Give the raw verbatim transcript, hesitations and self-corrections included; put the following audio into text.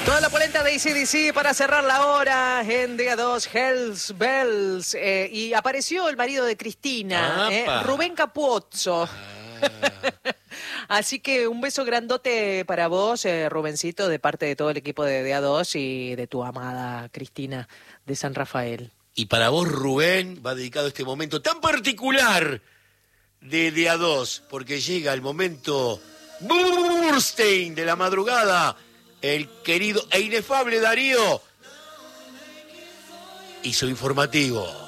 Toda la polenta de A C D C para cerrar la hora en día dos, Hells Bells. Eh, y apareció el marido de Cristina, eh, Rubén Capuzzo. Ah. Así que un beso grandote para vos, eh, Rubencito, de parte de todo el equipo de D A dos y de tu amada Cristina de San Rafael. Y para vos, Rubén, va dedicado este momento tan particular de D A dos, porque llega el momento Burstein de la madrugada. El querido e inefable Darío y su informativo.